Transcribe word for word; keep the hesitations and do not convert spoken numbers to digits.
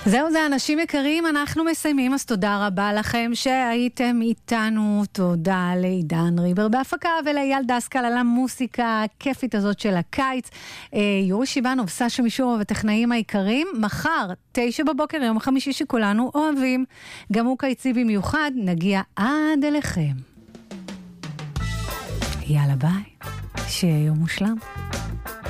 זהו זה, אנשים יקרים, אנחנו מסיימים, אז תודה רבה לכם שהייתם איתנו. תודה לעידן ריבר בהפקה ולאייל דסקל על המוסיקה הכיפית הזאת של הקיץ. יורי שיבנוב, סשה מישור וטכנאים העיקרים. מחר, תשע בבוקר, יום החמישי שכולנו אוהבים, גם הוא קיצי במיוחד, נגיע עד אליכם. יאללה ביי, שיהיה יום מושלם.